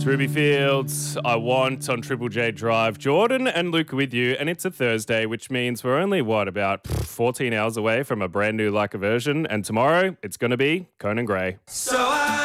Ruby Fields, I Want on Triple J Drive. Jordan and Luke with you, and it's a Thursday, which means we're only, about 14 hours away from a brand new Like a version, and tomorrow it's going to be Conan Gray. So